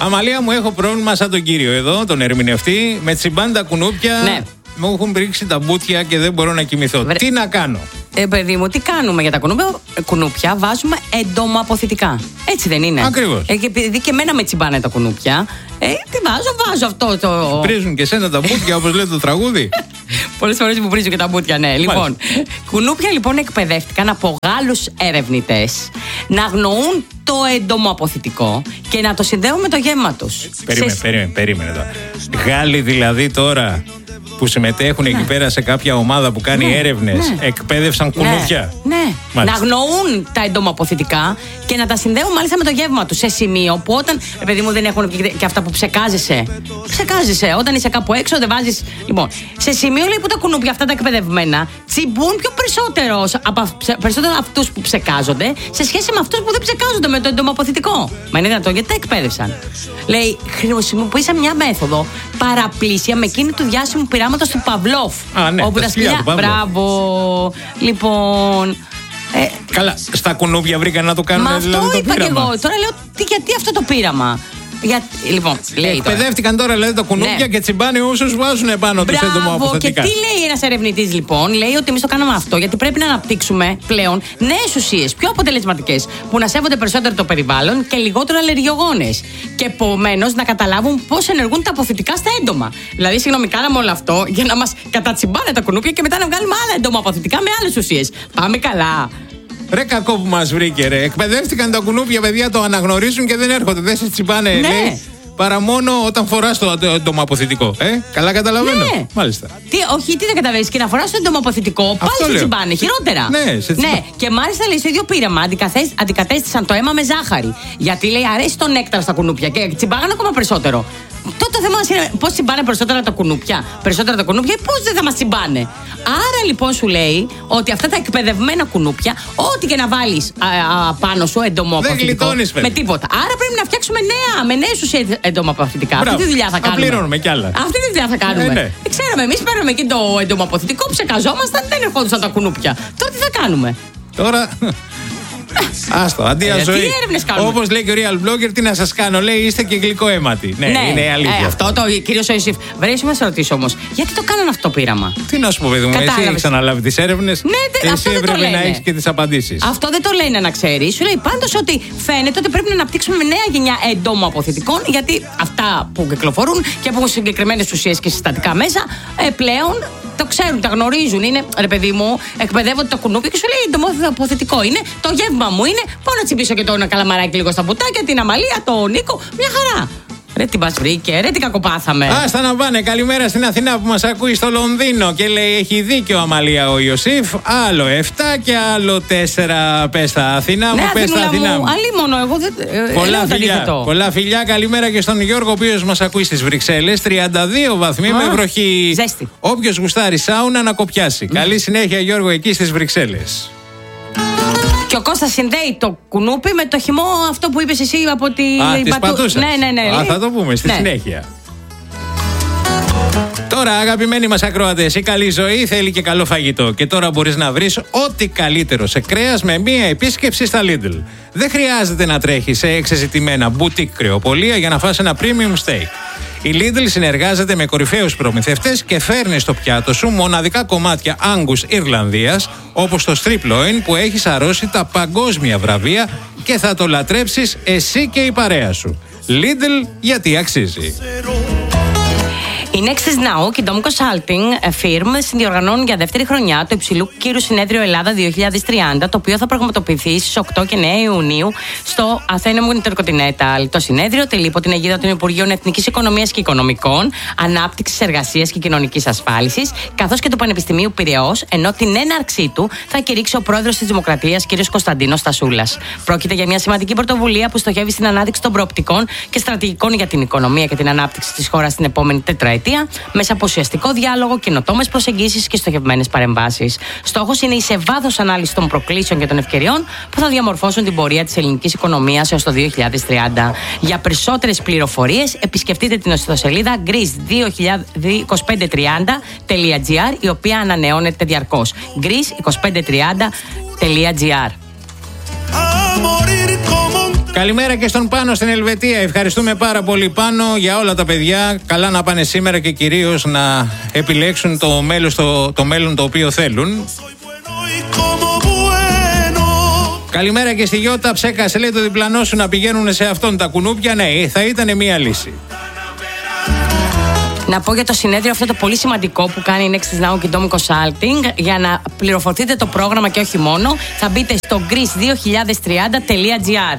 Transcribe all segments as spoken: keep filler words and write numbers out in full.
Αμαλία μου, έχω πρόβλημα σαν τον κύριο εδώ, τον ερμηνευτή. Με τσιμπάνε τα κουνούπια. Ναι. Μου έχουν πρίξει τα μπούτια και δεν μπορώ να κοιμηθώ. Βρε... Τι να κάνω? Ε, παιδί μου, τι κάνουμε για τα κουνούπια? Κουνούπια βάζουμε εντομοαποθητικά. Έτσι δεν είναι? Ακριβώς. Ε, και επειδή και εμένα με τσιμπάνε τα κουνούπια, ε, τι βάζω, βάζω αυτό το. Πρίζουν και σένα τα μπούτια, όπως λέει το τραγούδι. Πολλές φορές μου πρίζουν και τα μπούτια, ναι. Λοιπόν, κουνούπια λοιπόν εκπαιδεύτηκαν από Γάλλους ερευνητές να αγνοούν το εντομοαποθητικό και να το συνδέουν με το γεύμα τους. Περίμενε, Σε... περίμενε, περίμενε τώρα. Γάλλοι δηλαδή τώρα που συμμετέχουν ναι. εκεί πέρα σε κάποια ομάδα που κάνει ναι, έρευνες, ναι. εκπαίδευσαν κουνούπια. Ναι, ναι. Να αγνοούν τα εντομοαποθητικά και να τα συνδέουν μάλιστα με το γεύμα του. Σε σημείο που όταν, παιδί μου, δεν έχουν και αυτά που ψεκάζεσαι. Ψεκάζεσαι. Όταν είσαι κάπου έξω, δεν βάζεις. Λοιπόν, σε σημείο λέει που τα κουνούπια αυτά τα εκπαιδευμένα τσιμπούν πιο περισσότερο από περισσότερο αυτούς που ψεκάζονται σε σχέση με αυτούς που δεν ψεκάζονται με το εντομοαποθητικό. Μα είναι δυνατόν, γιατί τα εκπαίδευσαν. Λέει, χρησιμοποίησα μια μέθοδο παραπλήσια με εκείνη του διάσημου πειράματος του Παυλόφ. Α, ναι, όπου τα σκυλιά. Μπράβο. Λοιπόν. Ε, Καλά, στα κουνούπια βρήκαν να το κάνουν. Μα αυτό δηλαδή, το είπα πείραμα. και εγώ. Τώρα λέω, τι, γιατί αυτό το πείραμα. Για, λοιπόν, λέει εκπαιδεύτηκαν τώρα, δηλαδή, τα κουνούπια ναι. και τσιμπάνε όσους βάζουν επάνω τους εντομοαποθητικά. Και τι λέει ένας ερευνητής λοιπόν? Λέει ότι εμείς το κάναμε αυτό γιατί πρέπει να αναπτύξουμε πλέον νέες ουσίες πιο αποτελεσματικές που να σέβονται περισσότερο το περιβάλλον και λιγότερο αλλεργιογόνες. Και επομένως να καταλάβουν πώς ενεργούν τα αποθητικά στα έντομα. Δηλαδή, συγγνώμη, κάναμε όλο αυτό για να μας κατατσιμπάνε τα κουνούπια και μετά να βγάλουμε άλλα εντομοαποθητικά με άλλες ουσίες. Πάμε καλά. Ρε κακό που μας βρήκε, ρε. Εκπαιδεύτηκαν τα κουνούπια, παιδιά, το αναγνωρίζουν και δεν έρχονται. Δεν σε τσιμπάνε, ναι. λέει, παρά μόνο όταν φοράς το εντομοαποθητικό. Ε, καλά καταλαβαίνω. Ναι. Μάλιστα. Τι, όχι, τι δεν καταλαβαίνεις. Και να φοράς το εντομοαποθητικό, πάλι σε τσιμπάνε. Χειρότερα. Ναι, σε τσιμπάνε. Ναι. Και μάλιστα λέει στο ίδιο πείραμα αντικατέστησαν το αίμα με ζάχαρη. Γιατί λέει αρέσει το νέκταρ στα κουνούπια και τσιμπάγανε ακόμα περισσότερο. Τότε το θέμα είναι πώς τσιμπάνε περισσότερα τα κουνούπια. Περισσότερα τα κουνούπια ή πώς δεν θα μας τσιμπάνε. Άρα λοιπόν σου λέει ότι αυτά τα εκπαιδευμένα κουνούπια, ό,τι και να βάλεις πάνω σου εντομοαποθητικό, με τίποτα. Άρα πρέπει να φτιάξουμε νέα, με νέες ουσίες εντομοαποθητικά. Αυτή τη δουλειά θα κάνουμε. Πληρώνουμε κι άλλα. Αυτή τη δουλειά θα κάνουμε. Ε, ναι. Δεν ξέραμε, εμείς παίρνουμε εκεί το εντομοαποθητικό, ψεκαζόμασταν, δεν ερχόντουσαν τα κουνούπια. Τώρα τι θα κάνουμε? Τώρα. Άστο, αντία ζωή. Όπως λέει και ο Real Blogger, τι να σας κάνω, λέει, είστε και γλυκοαίματοι. Ναι, ναι, είναι αλήθεια. Ε, αυτό το κύριο Ιωσήφ. Βρέσει να σε ρωτήσω όμως, γιατί το κάνανε αυτό το πείραμα? Τι να σου πω, παιδί μου, εσύ έχεις αναλάβει τις έρευνες. Ναι, και εσύ έπρεπε να έχεις και τις απαντήσεις. Αυτό δεν το λένε να ξέρει. Σου λέει πάντως ότι φαίνεται ότι πρέπει να αναπτύξουμε νέα γενιά εντομοαποθητικών, γιατί αυτά που κυκλοφορούν και που έχουν συγκεκριμένες ουσίες και συστατικά μέσα, ε, πλέον το ξέρουν, τα γνωρίζουν. Είναι, ρε παιδί μου, εκπαιδεύονται το κουνούπι και σου λέει εντομοαποθητικό είναι, το γεύμα μου είναι. Πάω να τσιμπήσω και το καλαμαράκι λίγο στα μπουτάκια, την Αμαλία, τον Νίκο, μια χαρά. Ρε τι μας βρήκε, ρε τι κακοπάθαμε. Άστα να πάνε, καλημέρα στην Αθηνά που μας ακούει στο Λονδίνο και λέει έχει δίκιο Αμαλία ο Ιωσήφ. Άλλο εφτά και άλλο τέσσερα. Πες τα Αθηνά μου, ναι, πες τα Αθηνά μου. Αλίμονο, εγώ δεν. Πολλά ε, φιλιά, πολλά φιλιά, καλημέρα και στον Γιώργο ο οποίος μας ακούει στις Βρυξέλλες. τριάντα δύο βαθμοί με βροχή. Ζέστη. Όποιος γουστάρει σάουνα να κοπιάσει. Mm. Καλή συνέχεια Γιώργο εκεί στις Βρυξέλλες. Και ο Κώστας συνδέει το κουνούπι με το χυμό αυτό που είπες εσύ από τη πατούσα. Ναι, ναι, ναι. Α, θα το πούμε στη ναι. συνέχεια. Τώρα, αγαπημένοι μας ακροατές, η καλή ζωή θέλει και καλό φαγητό. Και τώρα μπορείς να βρεις ό,τι καλύτερο σε κρέας με μία επίσκεψη στα Lidl. Δεν χρειάζεται να τρέχεις σε εξεζητημένα boutique κρεοπολία για να φας ένα premium steak. Η Lidl συνεργάζεται με κορυφαίους προμηθευτές και φέρνει στο πιάτο σου μοναδικά κομμάτια Angus Ιρλανδίας, όπως το strip loin που έχει σαρώσει τα παγκόσμια βραβεία και θα το λατρέψεις εσύ και η παρέα σου. Lidl, γιατί αξίζει. Η Nexus Now και η Dom Consulting Firm συνδιοργανώνουν για δεύτερη χρονιά το υψηλού κύρου συνέδριο Ελλάδα δύο χιλιάδες τριάντα, το οποίο θα πραγματοποιηθεί στις οκτώ και εννέα Ιουνίου στο Atheneum Intercontinental. Το συνέδριο τελεί υπό την αιγίδα των Υπουργείων Εθνικής Οικονομίας και Οικονομικών, Ανάπτυξης, Εργασίας και Κοινωνικής Ασφάλισης, καθώς και του Πανεπιστημίου Πειραιώς, ενώ την έναρξή του θα κηρύξει ο πρόεδρος της Δημοκρατίας, κ. Κωνσταντίνος Στασούλας. Πρόκειται για μια σημαντική πρωτοβουλία που στοχεύει στην ανάδειξη των προοπτικών και στρατηγικών για την οικονομία και την ανάπτυξη της χώρας στην επόμενη τετραετία, μέσα από ουσιαστικό διάλογο, καινοτόμες προσεγγίσεις και στοχευμένες παρεμβάσεις. Στόχος είναι η σε βάθος ανάλυση των προκλήσεων και των ευκαιριών που θα διαμορφώσουν την πορεία της ελληνικής οικονομίας έως το δύο χιλιάδες τριάντα. Για περισσότερες πληροφορίες, επισκεφτείτε την ιστοσελίδα greece είκοσι πέντε τριάντα τελεία gr, η οποία ανανεώνεται διαρκώς. greece είκοσι πέντε τριάντα τελεία gr. Καλημέρα και στον Πάνο στην Ελβετία. Ευχαριστούμε πάρα πολύ, Πάνο, για όλα τα παιδιά. Καλά να πάνε σήμερα και κυρίως να επιλέξουν το μέλλον, το, το μέλλον το οποίο θέλουν. Καλημέρα και στη Γιώτα. Ψέκασε, λέει, το διπλανό σου να πηγαίνουν σε αυτόν τα κουνούπια. Ναι, θα ήταν μια λύση. Να πω για το συνέδριο αυτό το πολύ σημαντικό που κάνει η Nexus Now και το Domico Consulting. Για να πληροφορηθείτε το πρόγραμμα και όχι μόνο, θα μπείτε στο greece δύο χιλιάδες τριάντα τελεία gr.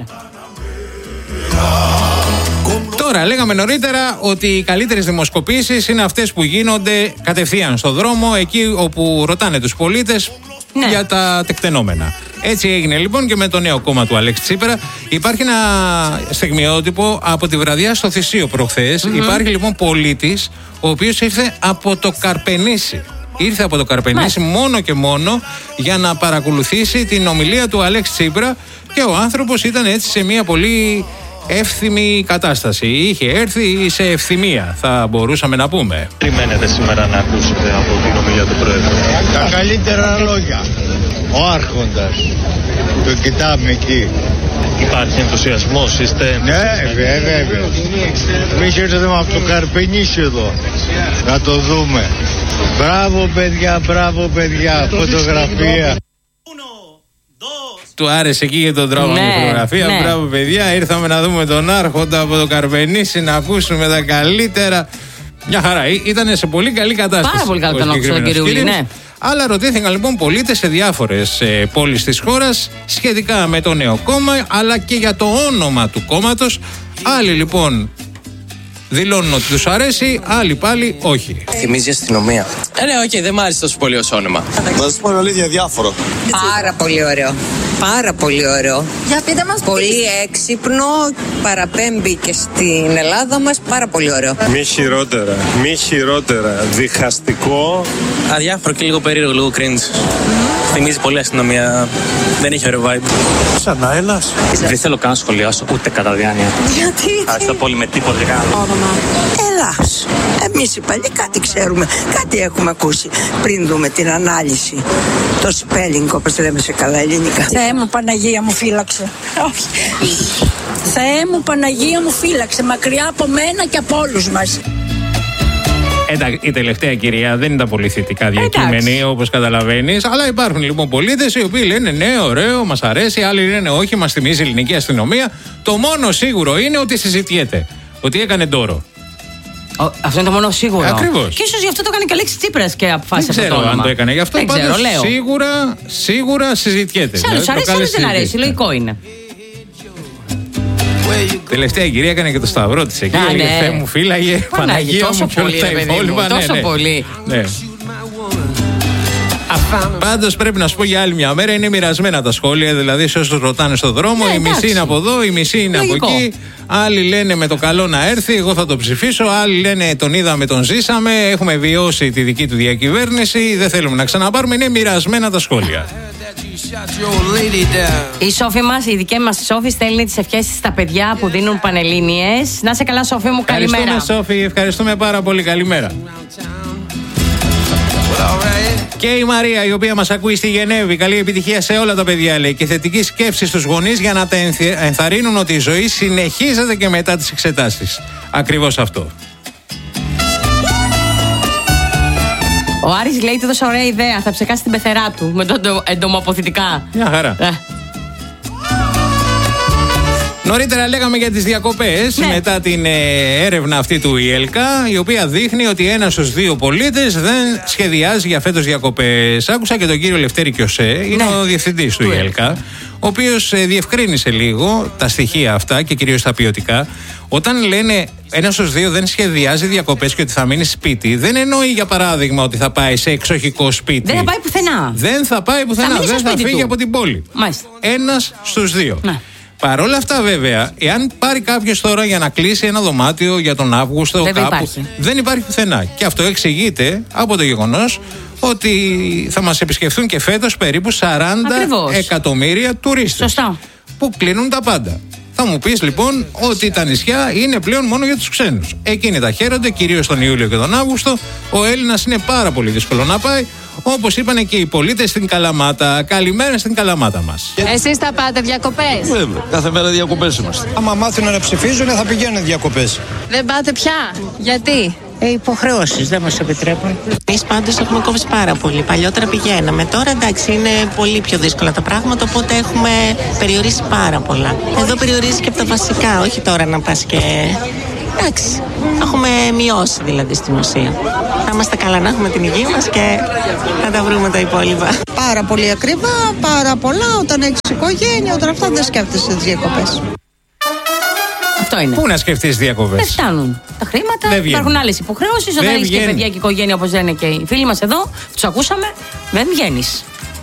Τώρα, λέγαμε νωρίτερα ότι οι καλύτερες δημοσκοπήσεις είναι αυτές που γίνονται κατευθείαν στο δρόμο, εκεί όπου ρωτάνε τους πολίτες, ναι, για τα τεκτενόμενα. Έτσι έγινε λοιπόν και με το νέο κόμμα του Αλέξη Τσίπρα. Υπάρχει ένα στιγμιότυπο από τη βραδιά στο Θησίο προχθές. Mm-hmm. Υπάρχει λοιπόν πολίτης ο οποίος ήρθε από το Καρπενήσι. Ήρθε από το Καρπενήσι μόνο και μόνο για να παρακολουθήσει την ομιλία του Αλέξη Τσίπρα και ο άνθρωπος ήταν έτσι σε μια πολύ εύθυμη κατάσταση. Είχε έρθει σε ευθυμία, θα μπορούσαμε να πούμε. Τι μένετε σήμερα να ακούσετε από την ομιλία του Πρόεδρου? Τα καλύτερα λόγια. Ο Άρχοντας. Το κοιτάμε εκεί. Υπάρχει ενθουσιασμός, είστε... Ναι, βέβαια. Εμείς ήρθαμε από το Καρπενήσι εδώ. Να το δούμε. Μπράβο παιδιά, μπράβο παιδιά. Φωτογραφία. Του άρεσε εκεί για τον τρόπο, ναι, και φωτογραφία. Ναι. Μπράβο παιδιά, ήρθαμε να δούμε τον Άρχοντα από το Καρπενήσι, να ακούσουμε τα καλύτερα. Μια χαρά, ήταν σε πολύ καλή κατάσταση. Πάρα πολύ καλό τον άκουσα τον κύριο Ούλη, ναι. Αλλά ρωτήθηκαν λοιπόν πολίτες σε διάφορες ε, πόλεις της χώρας σχετικά με το νέο κόμμα, αλλά και για το όνομα του κόμματος. Άλλοι λοιπόν δηλώνουν ότι τους αρέσει, άλλοι πάλι όχι. Θυμίζει αστυνομία. Ε, ναι, οκ, okay, δεν μ' άρεσε τόσο πολύ ως όνομα. Να σας πω αλήθεια, διάφορο. Πάρα πολύ ωραίο. Πάρα πολύ ωραίο. Για πείτε μας. Πολύ έξυπνο, παραπέμπει και στην Ελλάδα μας. Πάρα πολύ ωραίο. Μη χειρότερα, μη χειρότερα. Διχαστικό. Αδιάφορο και λίγο περίεργο, λίγο cringe. Mm. Θυμίζει πολύ αστυνομία. Δεν έχει ωραίο vibe. Σαν Άελας. Δεν θέλω καν να σχολιάσω ούτε κατά διάνοια. Γιατί? Άστα πολύ με τίποτα καν. Όνομα. Ελλάς. Εμείς οι παλιοί κάτι ξέρουμε. Κάτι έχουμε ακούσει πριν δούμε την ανάλυση. Το spelling, όπως λέμε σε καλά ελληνικά. Θεέ μου Παναγία μου φύλαξε. Θεέ μου Παναγία μου φύλαξε. Μακριά από μένα και από όλους μας. Εντάξει, η τελευταία κυρία δεν ήταν πολύ θετικά διακείμενη, όπως καταλαβαίνεις. Αλλά υπάρχουν λοιπόν πολίτες οι οποίοι λένε ναι, ωραίο, μας αρέσει. Άλλοι λένε όχι, μας θυμίζει η ελληνική αστυνομία. Το μόνο σίγουρο είναι ότι συζητιέται. Ότι έκανε ντόρο. Ο, αυτό είναι το μόνο σίγουρο. Ακριβώς. Και ίσως γι' αυτό το έκανε και ο Αλέξης Τσίπρας και αποφάσισε αυτό. Δεν ξέρω αν το έκανε γι' αυτό. Δεν ξέρω, λέω. Σίγουρα, σίγουρα συζητιέται. Σε άλλους αρέσει, άλλους δεν αρέσει. Λογικό είναι. Τελευταία κυρία έκανε και το σταυρό της εκεί. Α, ναι. Θεέ μου φύλαγε, Παναγία μου και όλα τα υπόλοιπα. Τόσο πολύ. Ναι. Πάντως πρέπει να σου πω για άλλη μια μέρα, είναι μοιρασμένα τα σχόλια. Δηλαδή, σε όσους ρωτάνε στον δρόμο, ναι, η μισή είναι από εδώ, η μισή είναι λογικό από εκεί. Άλλοι λένε με το καλό να έρθει, εγώ θα το ψηφίσω. Άλλοι λένε τον είδαμε, τον ζήσαμε. Έχουμε βιώσει τη δική του διακυβέρνηση. Δεν θέλουμε να ξαναπάρουμε. Είναι μοιρασμένα τα σχόλια. Η Σόφη μας, η δική μας Σόφη, στέλνει τις ευχές στα παιδιά που δίνουν πανελλήνιες. Να σε καλά, Σόφη μου, καλημέρα. Ευχαριστούμε, Σόφη, ευχαριστούμε πάρα πολύ. Καλημέρα. Και η Μαρία, η οποία μας ακούει στη Γενέβη. Καλή επιτυχία σε όλα τα παιδιά, λέει. Και θετική σκέψη στους γονείς για να τα ενθαρρύνουν ότι η ζωή συνεχίζεται και μετά τις εξετάσεις. Ακριβώς αυτό. Ο Άρης λέει: του έδωσε ωραία ιδέα. Θα ψεκάσει την πεθερά του με το εντομοαποθητικά. Μια χαρά. Ε. Νωρίτερα λέγαμε για τις διακοπές, ναι, μετά την ε, έρευνα αυτή του ΙΕΛΚΑ, η οποία δείχνει ότι ένας στους δύο πολίτες δεν σχεδιάζει για φέτος διακοπές. Άκουσα και τον κύριο Λευτέρη Κιωσέ, είναι, ναι, ο διευθυντής του ΙΕΛΚΑ, ο οποίος ε, διευκρίνησε λίγο τα στοιχεία αυτά και κυρίως τα ποιοτικά. Όταν λένε ένας στους δύο δεν σχεδιάζει διακοπές και ότι θα μείνει σπίτι, δεν εννοεί για παράδειγμα ότι θα πάει σε εξοχικό σπίτι. Δεν θα πάει πουθενά. Δεν θα πάει πουθενά, θα δεν θα φύγει του από την πόλη. Μάλιστα. Ένας στους δύο. Ναι. Παρ' όλα αυτά, βέβαια, εάν πάρει κάποιος τώρα για να κλείσει ένα δωμάτιο για τον Αύγουστο, δεν κάπου, υπάρχει. δεν υπάρχει πουθενά. Και αυτό εξηγείται από το γεγονός ότι θα μας επισκεφθούν και φέτος περίπου σαράντα Ακριβώς. εκατομμύρια τουρίστες. Σωστά. Που κλείνουν τα πάντα. Θα μου πεις λοιπόν ότι τα νησιά είναι πλέον μόνο για τους ξένους. Εκείνοι τα χαίρονται, κυρίως τον Ιούλιο και τον Αύγουστο. Ο Έλληνας είναι πάρα πολύ δύσκολο να πάει. Όπως είπαν και οι πολίτες στην Καλαμάτα. Καλημέρα στην Καλαμάτα μας. Εσείς θα πάτε διακοπές? Βέβαια, κάθε μέρα διακοπές είμαστε. Άμα μάθουν να ψηφίζουν θα πηγαίνουν διακοπές. Δεν πάτε πια? Γιατί? Ε, υποχρεώσεις δεν μας επιτρέπουν. Εμείς πάντως έχουμε κόψει πάρα πολύ. Παλιότερα πηγαίναμε. Τώρα εντάξει είναι πολύ πιο δύσκολα τα πράγματα, οπότε έχουμε περιορίσει πάρα πολλά. Εδώ περιορίζει και από τα βασικά, όχι τώρα να πας και... Εντάξει, έχουμε μειώσει δηλαδή στην ουσία. Θα είμαστε καλά να έχουμε την υγεία μας και να τα βρούμε τα υπόλοιπα. Πάρα πολύ ακριβά, πάρα πολλά, όταν έχεις οικογένεια, όταν αυτά δεν σκέφτεσαι τις διακοπές. Αυτό είναι. Πού να σκεφτείς διακοπές? Δεν φτάνουν τα χρήματα, δεν υπάρχουν άλλες υποχρεώσεις. Όταν έχεις και παιδιά και οικογένεια, όπως λένε και οι φίλοι μας εδώ, τους ακούσαμε, δεν βγαίνεις.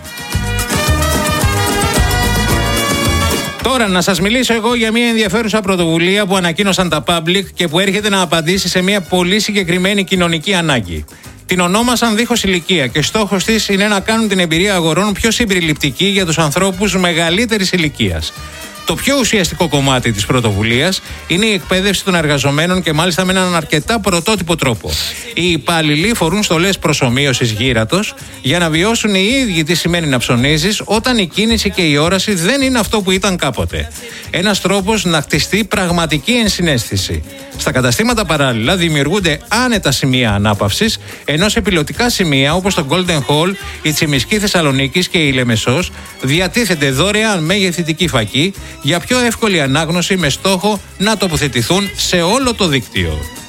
Τώρα να σας μιλήσω εγώ για μια ενδιαφέρουσα πρωτοβουλία που ανακοίνωσαν τα Public και που έρχεται να απαντήσει σε μια πολύ συγκεκριμένη κοινωνική ανάγκη. Την ονόμασαν Δίχως Ηλικία και στόχος της είναι να κάνουν την εμπειρία αγορών πιο συμπεριληπτική για τους ανθρώπους μεγαλύτερης ηλικίας. Το πιο ουσιαστικό κομμάτι της πρωτοβουλίας είναι η εκπαίδευση των εργαζομένων και μάλιστα με έναν αρκετά πρωτότυπο τρόπο. Οι υπάλληλοι φορούν στολές προσομοίωσης γύρατος για να βιώσουν οι ίδιοι τι σημαίνει να ψωνίζεις όταν η κίνηση και η όραση δεν είναι αυτό που ήταν κάποτε. Ένας τρόπος να χτιστεί πραγματική ενσυναίσθηση. Στα καταστήματα παράλληλα δημιουργούνται άνετα σημεία ανάπαυσης, ενώ σε πιλωτικά σημεία όπως το Golden Hall, η Τσιμισκή Θεσσαλονίκης και η Λεμεσός διατίθεται δωρεάν μεγεθυντική φακή για πιο εύκολη ανάγνωση με στόχο να τοποθετηθούν σε όλο το δίκτυο.